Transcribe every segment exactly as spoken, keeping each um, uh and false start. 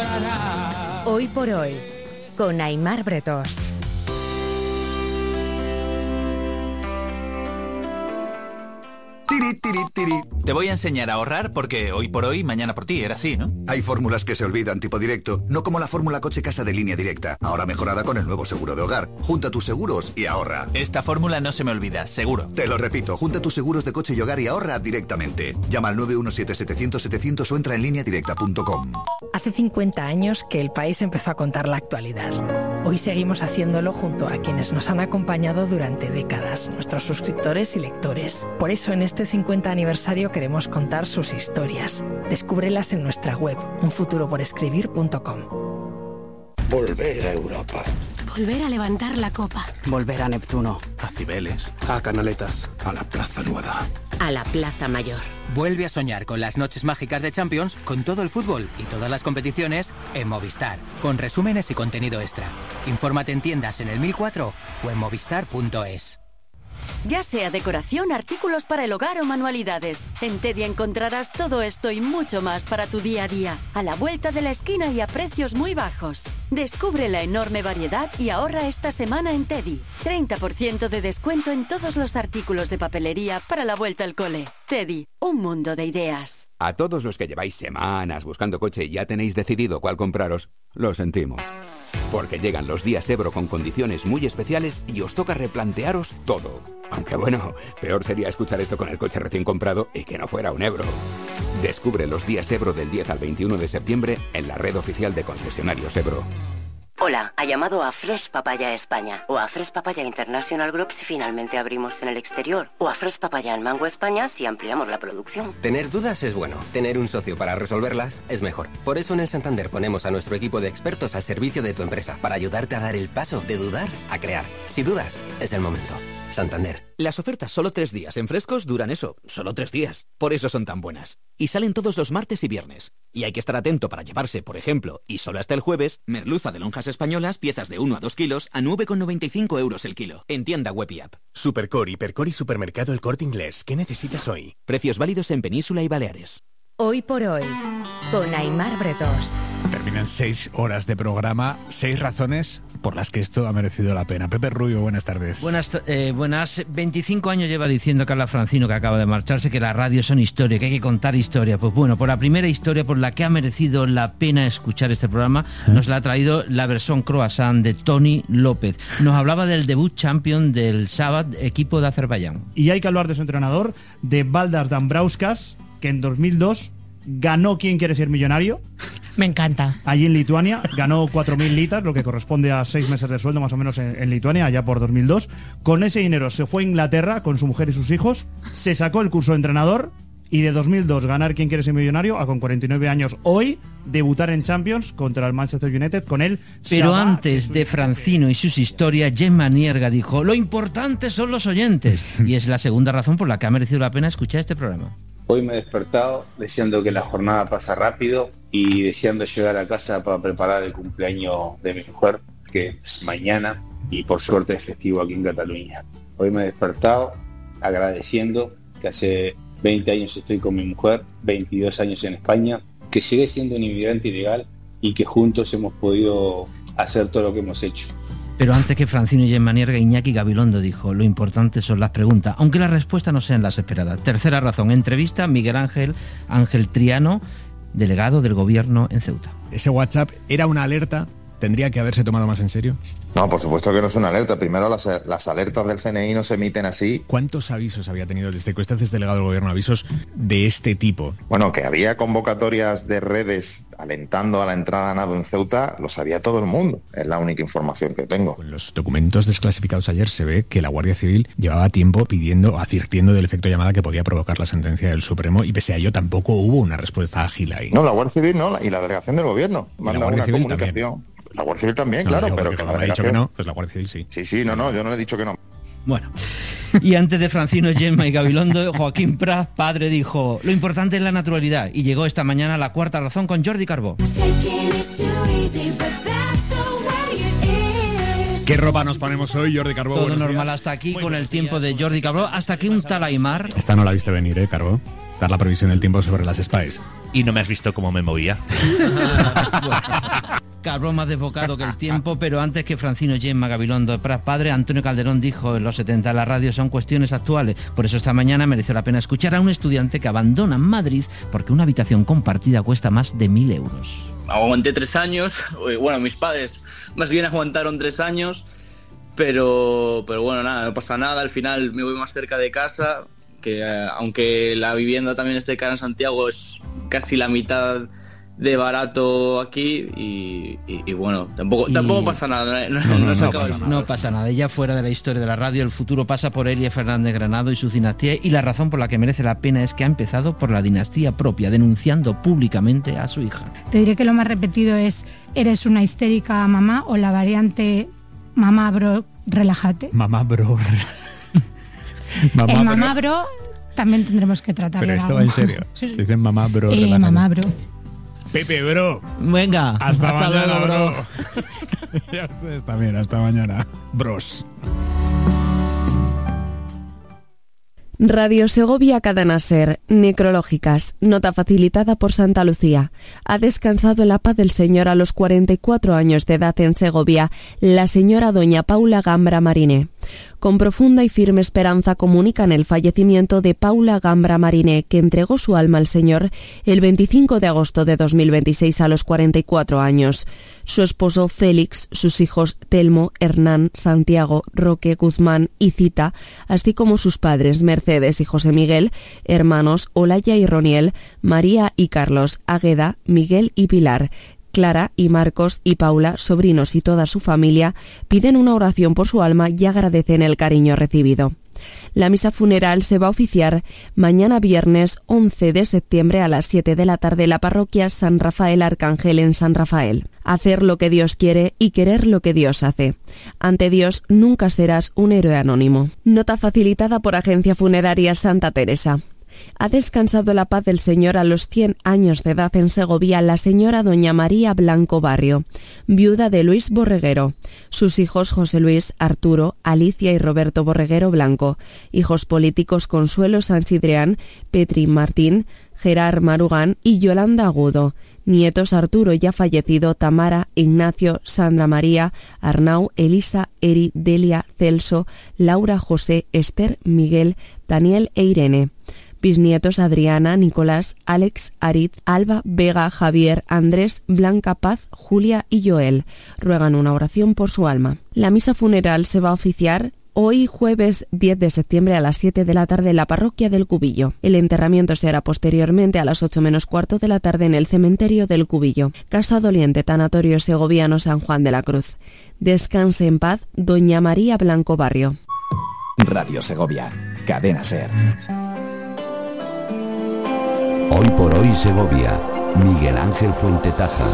encontrarás. Hoy por hoy, con Aimar Bretós. Tiri, tiri, tiri. Te voy a enseñar a ahorrar porque hoy por hoy, mañana por ti, era así, ¿no? Hay fórmulas que se olvidan, tipo directo, no como la fórmula coche-casa de Línea Directa, ahora mejorada con el nuevo seguro de hogar. Junta tus seguros y ahorra. Esta fórmula no se me olvida, seguro. Te lo repito, junta tus seguros de coche y hogar y ahorra directamente. Llama al nueve uno siete, setecientos, setecientos o entra en línea directa punto com. Hace cincuenta años que el país empezó a contar la actualidad. Hoy seguimos haciéndolo junto a quienes nos han acompañado durante décadas, nuestros suscriptores y lectores. Por eso en este cincuenta aniversario queremos contar sus historias. Descúbrelas en nuestra web, un futuro por escribir punto com. Volver a Europa. Volver a levantar la copa. Volver a Neptuno. A Cibeles. A Canaletas. A la Plaza Nueva. A la Plaza Mayor. Vuelve a soñar con las noches mágicas de Champions, con todo el fútbol y todas las competiciones en Movistar, con resúmenes y contenido extra. Infórmate en tiendas en el mil cuatro o en movistar punto es. Ya sea decoración, artículos para el hogar o manualidades, en Teddy encontrarás todo esto y mucho más para tu día a día, a la vuelta de la esquina y a precios muy bajos. Descubre la enorme variedad y ahorra esta semana en Teddy. treinta por ciento de descuento en todos los artículos de papelería para la vuelta al cole. Teddy, un mundo de ideas. A todos los que lleváis semanas buscando coche y ya tenéis decidido cuál compraros, lo sentimos. Porque llegan los días Ebro con condiciones muy especiales y os toca replantearos todo. Aunque bueno, peor sería escuchar esto con el coche recién comprado y que no fuera un Ebro. Descubre los días Ebro del diez al veintiuno de septiembre en la red oficial de concesionarios Ebro. Hola, ha llamado a Fresh Papaya España o a Fresh Papaya International Group si finalmente abrimos en el exterior o a Fresh Papaya en Mango España si ampliamos la producción. Tener dudas es bueno, tener un socio para resolverlas es mejor. Por eso en el Santander ponemos a nuestro equipo de expertos al servicio de tu empresa para ayudarte a dar el paso de dudar a crear. Si dudas, es el momento. Santander. Las ofertas solo tres días en Frescos duran eso, solo tres días. Por eso son tan buenas. Y salen todos los martes y viernes. Y hay que estar atento para llevarse, por ejemplo, y solo hasta el jueves, merluza de lonjas españolas, piezas de uno a dos kilos, a nueve con noventa y cinco euros el kilo. En tienda web y app. Supercore, Hipercore y Supermercado El Corte Inglés. ¿Qué necesitas hoy? Precios válidos en Península y Baleares. Hoy por hoy, con Aimar Bretós. Terminan seis horas de programa, seis razones por las que esto ha merecido la pena. Pepe Rubio, buenas tardes. Buenas, eh, buenas. veinticinco años lleva diciendo Carla Francino, que acaba de marcharse, que la radio son historia, que hay que contar historia. Pues bueno, por la primera historia por la que ha merecido la pena escuchar este programa, ¿Eh? nos la ha traído la versión croissant de Tony López. Nos hablaba del debut champion del Sábado, equipo de Azerbaiyán. Y hay que hablar de su entrenador, de Valdas Dambrauskas, que en dos mil dos ganó ¿Quién quiere ser millonario? Me encanta. Allí en Lituania, ganó cuatro mil litas, lo que corresponde a seis meses de sueldo más o menos en, en Lituania, allá por dos mil dos. Con ese dinero se fue a Inglaterra con su mujer y sus hijos, se sacó el curso de entrenador y de dos mil dos ganar ¿Quién quiere ser millonario? A con cuarenta y nueve años hoy debutar en Champions contra el Manchester United con él. Pero Shabbat, antes de Francino y sus historias, Gemma Nierga dijo: lo importante son los oyentes. Y es la segunda razón por la que ha merecido la pena escuchar este programa. Hoy me he despertado deseando que la jornada pase rápido y deseando llegar a casa para preparar el cumpleaños de mi mujer, que es mañana, y por suerte es festivo aquí en Cataluña. Hoy me he despertado agradeciendo que hace veinte años estoy con mi mujer, veintidós años en España, que llegué siendo un inmigrante ilegal y que juntos hemos podido hacer todo lo que hemos hecho. Pero antes que Francino y Gemma Nierga, Iñaki Gabilondo dijo: lo importante son las preguntas, aunque las respuestas no sean las esperadas. Tercera razón, entrevista Miguel Ángel Ángel Triano, delegado del gobierno en Ceuta. ¿Ese WhatsApp era una alerta? ¿Tendría que haberse tomado más en serio? No, por supuesto que no es una alerta. Primero, las, las alertas del C N I no se emiten así. ¿Cuántos avisos había tenido desde que usted es delegado del gobierno, avisos de este tipo? Bueno, que había convocatorias de redes alentando a la entrada a nado en Ceuta, lo sabía todo el mundo. Es la única información que tengo. En los documentos desclasificados ayer se ve que la Guardia Civil llevaba tiempo pidiendo, advirtiendo del efecto llamada que podía provocar la sentencia del Supremo, y pese a ello tampoco hubo una respuesta ágil ahí. No, la Guardia Civil no, y la delegación del gobierno. Manda una Civil comunicación. También. La Guardia Civil también, no, claro, digo, pero que la me ha dicho que no, pues la Guardia Civil sí. Sí, sí, no, no, yo no le he dicho que no. Bueno, y antes de Francino, Gemma y Gabilondo, Joaquín Prat, padre, dijo: lo importante es la naturalidad. Y llegó esta mañana la cuarta razón con Jordi Carbó. ¿Qué ropa nos ponemos hoy, Jordi Carbó? Todo normal días. Hasta aquí, muy con el tiempo días, de Jordi Carbó. Hasta aquí un tal Aimar. Esta no la viste venir, ¿eh, Carbó? dar la previsión del tiempo sobre las SPAES. Y no me has visto cómo me movía. Cabrón más desbocado que el tiempo, pero antes que Francino Gemma Gabilondo de Prat padre, Antonio Calderón dijo en los setenta, la radio son cuestiones actuales. Por eso esta mañana merece la pena escuchar a un estudiante que abandona Madrid porque una habitación compartida cuesta más de mil euros. Aguanté tres años, bueno, mis padres más bien aguantaron tres años, pero, pero bueno, nada, no pasa nada, al final me voy más cerca de casa, que eh, aunque la vivienda también esté cara en Santiago, es casi la mitad de barato aquí y, y, y bueno, tampoco y... tampoco pasa nada, no, no, no, no, no, pasa, nada. no pasa nada. Ya fuera de la historia de la radio, el futuro pasa por Elia Fernández Granado y su dinastía, y la razón por la que merece la pena es que ha empezado por la dinastía propia, denunciando públicamente a su hija. Te diré que lo más repetido es: eres una histérica mamá, o la variante mamá bro, relájate. Mamá bro. mamá el mamá bro, bro también tendremos que tratarlo. Pero esto va en serio. Sí, sí. Dicen mamá bro. Eh, mamá bro. Pepe, bro. Venga. Hasta, hasta mañana, luego, bro. Y a ustedes también, hasta mañana, bros. Radio Segovia Cadena Ser, necrológicas, nota facilitada por Santa Lucía. Ha descansado en la paz del Señor a los cuarenta y cuatro años de edad en Segovia la señora doña Paula Gambra Mariné. Con profunda y firme esperanza comunican el fallecimiento de Paula Gambra Mariné, que entregó su alma al Señor el veinticinco de agosto de dos mil veintiséis a los cuarenta y cuatro años. Su esposo Félix, sus hijos Telmo, Hernán, Santiago, Roque, Guzmán y Cita, así como sus padres Mercedes y José Miguel, hermanos Olaya y Roniel, María y Carlos, Águeda, Miguel y Pilar, Clara y Marcos y Paula, sobrinos y toda su familia, piden una oración por su alma y agradecen el cariño recibido. La misa funeral se va a oficiar mañana viernes once de septiembre a las siete de la tarde en la parroquia San Rafael Arcángel en San Rafael. Hacer lo que Dios quiere y querer lo que Dios hace. Ante Dios nunca serás un héroe anónimo. Nota facilitada por Agencia Funeraria Santa Teresa. Ha descansado la paz del Señor a los cien años de edad en Segovia la señora doña María Blanco Barrio, viuda de Luis Borreguero, sus hijos José Luis, Arturo, Alicia y Roberto Borreguero Blanco, hijos políticos Consuelo Sansidreán, Petri Martín, Gerard Marugán y Yolanda Agudo, nietos Arturo ya fallecido, Tamara, Ignacio, Sandra María, Arnau, Elisa, Eri, Delia, Celso, Laura, José, Esther, Miguel, Daniel e Irene. Bisnietos Adriana, Nicolás, Alex, Arid, Alba, Vega, Javier, Andrés, Blanca, Paz, Julia y Joel. Ruegan una oración por su alma. La misa funeral se va a oficiar hoy jueves diez de septiembre a las siete de la tarde en la parroquia del Cubillo. El enterramiento se hará posteriormente a las ocho menos cuarto de la tarde en el cementerio del Cubillo. Casa Doliente, Tanatorio Segoviano San Juan de la Cruz. Descanse en paz, doña María Blanco Barrio. Radio Segovia, Cadena Ser. Hoy por hoy Segovia, Miguel Ángel Fuentetaja.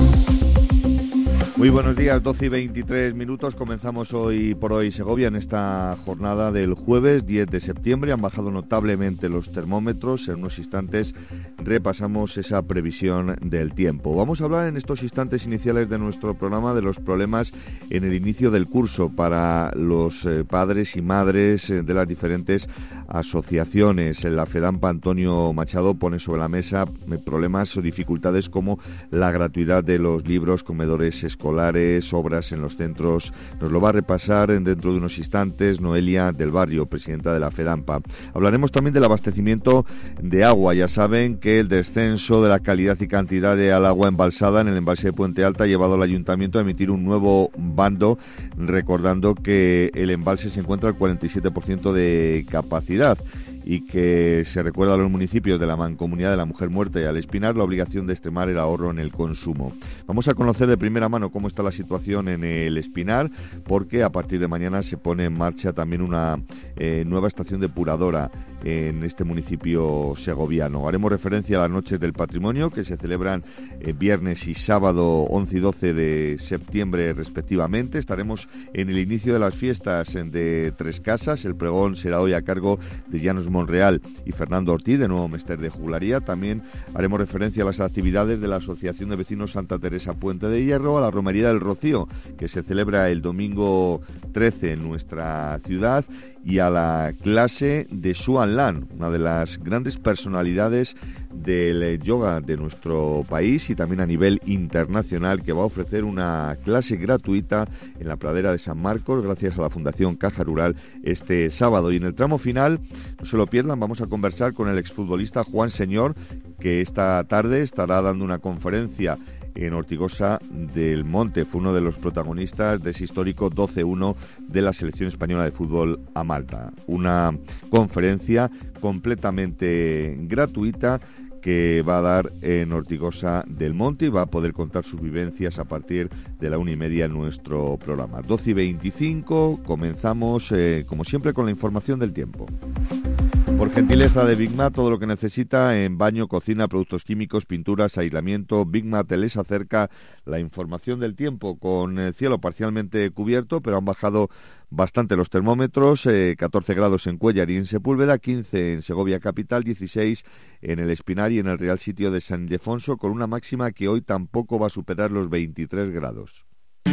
Muy buenos días, doce y veintitrés minutos. Comenzamos hoy por hoy Segovia en esta jornada del jueves diez de septiembre. Han bajado notablemente los termómetros. En unos instantes repasamos esa previsión del tiempo. Vamos a hablar en estos instantes iniciales de nuestro programa de los problemas en el inicio del curso para los eh, padres y madres eh, de las diferentes asociaciones. La FEDAMPA Antonio Machado pone sobre la mesa eh, problemas o dificultades como la gratuidad de los libros, comedores escolares, obras en los centros. Nos lo va a repasar en dentro de unos instantes Noelia del Barrio, presidenta de la FEDAMPA. Hablaremos también del abastecimiento de agua. Ya saben que el descenso de la calidad y cantidad de agua embalsada en el embalse de Puente Alta ha llevado al ayuntamiento a emitir un nuevo bando, recordando que el embalse se encuentra al cuarenta y siete por ciento de capacidad y que se recuerda a los municipios de la Mancomunidad de la Mujer Muerta y al Espinar la obligación de extremar el ahorro en el consumo. Vamos a conocer de primera mano cómo está la situación en el Espinar, porque a partir de mañana se pone en marcha también una eh, nueva estación depuradora en este municipio segoviano. Haremos referencia a las noches del patrimonio que se celebran eh, viernes y sábado once y doce de septiembre respectivamente. Estaremos en el inicio de las fiestas de Tres Casas. El pregón será hoy a cargo de Llanos Monreal y Fernando Ortiz, de Nuevo Mester de Juglaría. También haremos referencia a las actividades de la Asociación de Vecinos Santa Teresa Puente de Hierro, a la Romería del Rocío, que se celebra el domingo trece en nuestra ciudad, y a la clase de Xuan Lan, una de las grandes personalidades del yoga de nuestro país y también a nivel internacional, que va a ofrecer una clase gratuita en la pradera de San Marcos gracias a la Fundación Caja Rural este sábado. Y en el tramo final, no se lo pierdan, vamos a conversar con el exfutbolista Juan Señor, que esta tarde estará dando una conferencia en Ortigosa del Monte. Fue uno de los protagonistas de ese histórico doce uno de la selección española de fútbol a Malta. Una conferencia completamente gratuita que va a dar en Ortigosa del Monte y va a poder contar sus vivencias a partir de la una y media en nuestro programa. doce y veinticinco, comenzamos eh, como siempre con la información del tiempo. Por gentileza de Big Mat, todo lo que necesita en baño, cocina, productos químicos, pinturas, aislamiento. Big Mat les acerca la información del tiempo con el cielo parcialmente cubierto, pero han bajado bastante los termómetros, eh, catorce grados en Cuéllar y en Sepúlveda, quince en Segovia capital, dieciséis en el Espinar y en el Real Sitio de San Ildefonso, con una máxima que hoy tampoco va a superar los veintitrés grados.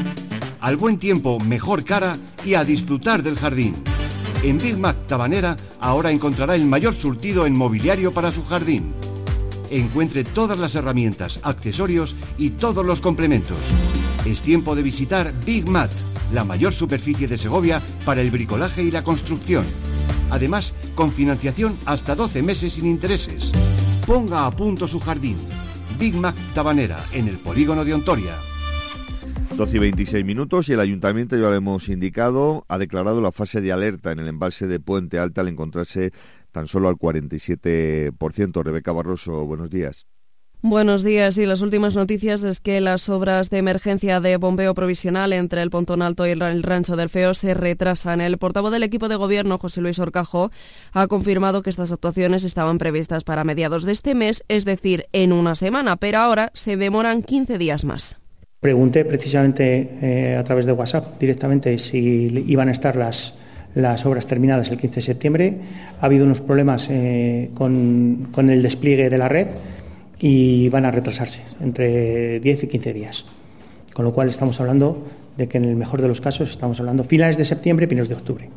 Al buen tiempo, mejor cara y a disfrutar del jardín. En Big Mac Tabanera ahora encontrará el mayor surtido en mobiliario para su jardín. Encuentre todas las herramientas, accesorios y todos los complementos. Es tiempo de visitar Big Mat, la mayor superficie de Segovia para el bricolaje y la construcción. Además, con financiación hasta doce meses sin intereses. Ponga a punto su jardín. Big Mac Tabanera, en el polígono de Ontoria. doce y veintiséis minutos y el Ayuntamiento, ya lo hemos indicado, ha declarado la fase de alerta en el embalse de Puente Alta al encontrarse tan solo al cuarenta y siete por ciento. Rebeca Barroso, buenos días. Buenos días. Y las últimas noticias es que las obras de emergencia de bombeo provisional entre el Pontón Alto y el Rancho del Feo se retrasan. El portavoz del equipo de gobierno, José Luis Horcajo, ha confirmado que estas actuaciones estaban previstas para mediados de este mes, es decir, en una semana, pero ahora se demoran quince días más. Pregunté precisamente eh, a través de WhatsApp directamente si iban a estar las, las obras terminadas el quince de septiembre. Ha habido unos problemas eh, con, con el despliegue de la red y van a retrasarse entre diez y quince días. Con lo cual estamos hablando de que en el mejor de los casos estamos hablando finales de septiembre, primeros de octubre.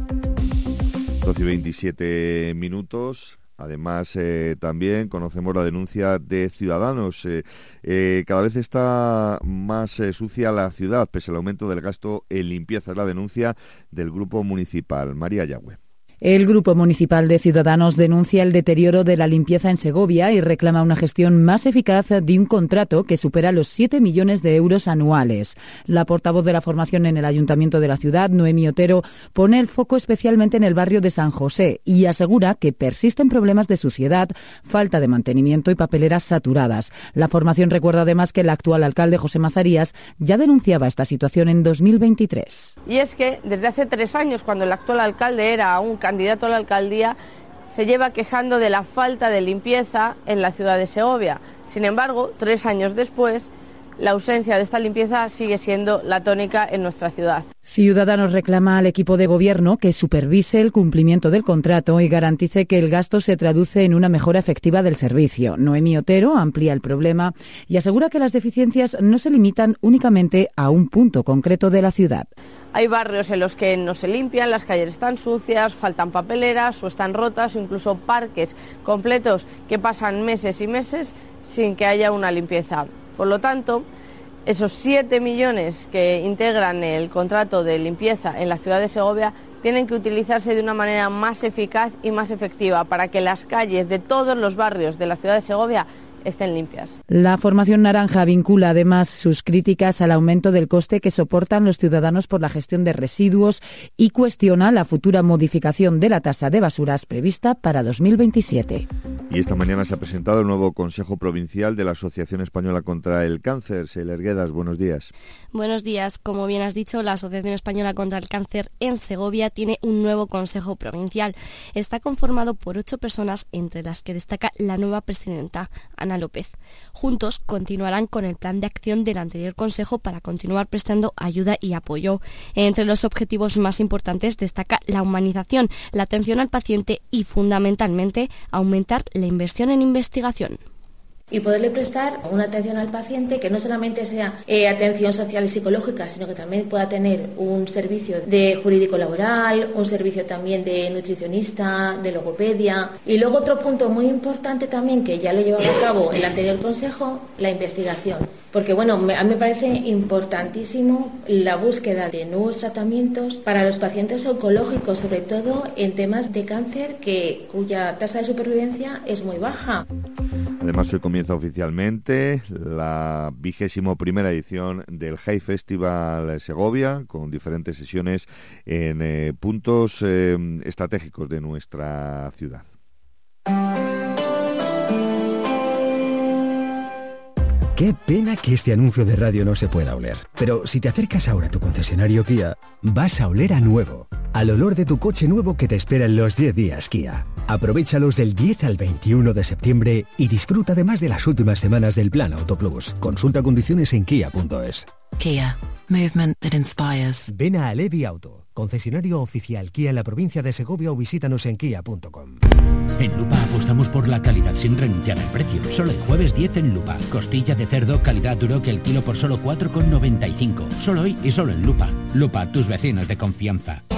doce y veintisiete minutos. Además, eh, también conocemos la denuncia de Ciudadanos. Eh, eh, cada vez está más eh, sucia la ciudad, pese al aumento del gasto en limpieza. Es la denuncia del Grupo Municipal. María Yagüe. El Grupo Municipal de Ciudadanos denuncia el deterioro de la limpieza en Segovia y reclama una gestión más eficaz de un contrato que supera los siete millones de euros anuales. La portavoz de la formación en el Ayuntamiento de la ciudad, Noemí Otero, pone el foco especialmente en el barrio de San José y asegura que persisten problemas de suciedad, falta de mantenimiento y papeleras saturadas. La formación recuerda además que el actual alcalde, José Mazarías, ya denunciaba esta situación en dos mil veintitrés. Y es que desde hace tres años, cuando el actual alcalde era un candidato a la alcaldía, se lleva quejando de la falta de limpieza en la ciudad de Segovia. Sin embargo, tres años después, la ausencia de esta limpieza sigue siendo la tónica en nuestra ciudad. Ciudadanos reclama al equipo de gobierno que supervise el cumplimiento del contrato y garantice que el gasto se traduce en una mejora efectiva del servicio. Noemí Otero amplía el problema y asegura que las deficiencias no se limitan únicamente a un punto concreto de la ciudad. Hay barrios en los que no se limpian, las calles están sucias, faltan papeleras o están rotas, o incluso parques completos que pasan meses y meses sin que haya una limpieza. Por lo tanto, esos siete millones que integran el contrato de limpieza en la ciudad de Segovia tienen que utilizarse de una manera más eficaz y más efectiva para que las calles de todos los barrios de la ciudad de Segovia estén limpias. La formación naranja vincula además sus críticas al aumento del coste que soportan los ciudadanos por la gestión de residuos y cuestiona la futura modificación de la tasa de basuras prevista para dos mil veintisiete. Y esta mañana se ha presentado el nuevo Consejo Provincial de la Asociación Española contra el Cáncer. Seiler Guedas, buenos días. Buenos días. Como bien has dicho, la Asociación Española contra el Cáncer en Segovia tiene un nuevo Consejo Provincial. Está conformado por ocho personas, entre las que destaca la nueva presidenta, Ana López. Juntos continuarán con el plan de acción del anterior Consejo para continuar prestando ayuda y apoyo. Entre los objetivos más importantes destaca la humanización, la atención al paciente y, fundamentalmente, aumentar la inversión en investigación. y poderle prestar una atención al paciente que no solamente sea eh, atención social y psicológica, sino que también pueda tener un servicio de jurídico laboral, un servicio también de nutricionista, de logopedia. Y luego otro punto muy importante también, que ya lo llevaba a cabo el anterior consejo, la investigación. Porque bueno, me, a mí me parece importantísimo la búsqueda de nuevos tratamientos para los pacientes oncológicos, sobre todo en temas de cáncer que, cuya tasa de supervivencia es muy baja. Además, hoy comienza oficialmente la vigésimo primera edición del High Festival Segovia, con diferentes sesiones en eh, puntos eh, estratégicos de nuestra ciudad. Qué pena que este anuncio de radio no se pueda oler. Pero si te acercas ahora a tu concesionario Kia, vas a oler a nuevo. Al olor de tu coche nuevo que te espera en los diez días Kia. Aprovéchalos del diez al veintiuno de septiembre y disfruta además de las últimas semanas del Plan Auto Plus. Consulta condiciones en kia punto es. Kia. Movement that inspires. Ven a Alevi Auto, concesionario oficial Kia en la provincia de Segovia, o visítanos en kia punto com. En Lupa apostamos por la calidad sin renunciar al precio. Solo el jueves diez en Lupa. Costilla de cerdo calidad duro que el kilo por solo cuatro con noventa y cinco. Solo hoy y solo en Lupa. Lupa, tus vecinos de confianza.